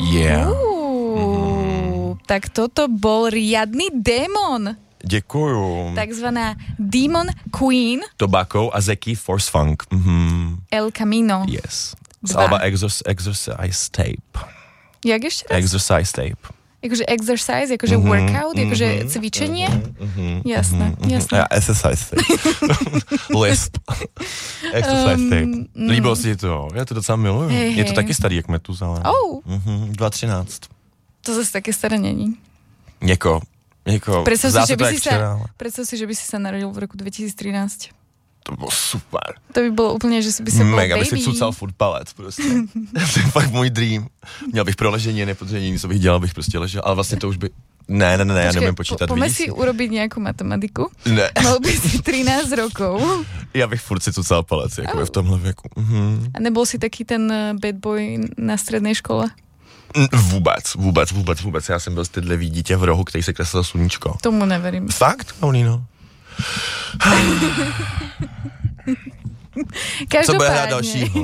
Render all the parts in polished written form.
Yeah. Tak toto bol riadny démon. Děkuju. Takzvaná Demon Queen. Tobacco a Zeki Force Funk. El Camino. Yes. Z 2. alba Exercise Tape. Jak ešte raz? Exercise Tape. Jakože exercise, jakože workout, jakože cvičenie? Jasné. Exercise Tape. Lisp. Exercise Tape. Líbilo si to? Já to docela miluju. Je to taky starý, jak Metuzalem. 2013. To zase také staré není. Predstav si, že by si sa narodil v roku 2013. To bylo super. To by bylo úplně, že si by se byl mega, baby. bych si cucal furt palec prostě. To je fakt můj dream. Měl bych pro ležení, nepodření, co bych dělal, bych prostě ležel, ale vlastně to už by... Ne, já nevím počítat. Pojďme si urobiť nějakou matematiku. Ne. Mal by si 13 rokov. Já bych furt si cucal palec, jako v tomhle věku. A nebol si taký ten bad boy na střední škole? Vůbec. Já jsem byl stydlivý dítě v rohu, který se kreslil sluníčko. Tomu neverím. Fakt, Paulino? Co bude hrát dalšího?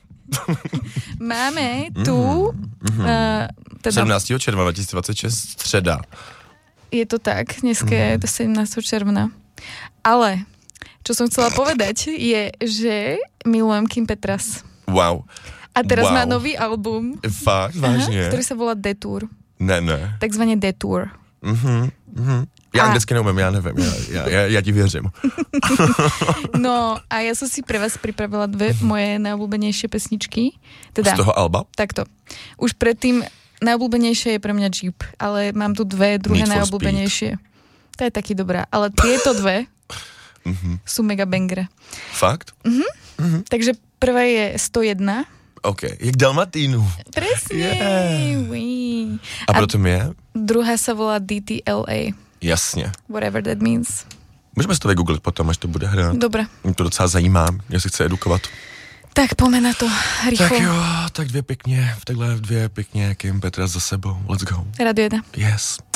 Máme tu... Teda 17. června 2026, středa. Je to tak, dneska je 17. června. Ale, čo som chcela povedať, je, že milujem Kim Petras. Wow. A teraz má nový album. Fakt, vážně? Který se volá Detour. Ne. Takzvaně Detour. Já anglicky neumím, já nevím, já ti věřím. No a já jsem si pre vás pripravila 2 moje najobľúbenejšie pesničky. Teda, z toho alba? Takto. Už predtým najobľúbenejšie je pre mňa Jeep, ale mám tu 2 druhé najobľúbenejšie. To je taky dobrá, ale tieto 2 sú mega bangre. Fakt? Takže prvá je 101. OK, jak Dalmatínu. Presne. Yeah. A potom je? Druhá sa volá DTLA. Jasně. Whatever that means. Můžeme si to vygooglit potom, až to bude hrát. Dobré. Mě to docela zajímá, já se chci edukovat. Tak pojďme na to, rychlo. Tak jo, tak 2 pěkně Kim Petras za sebou. Let's go. Radio 1. Yes.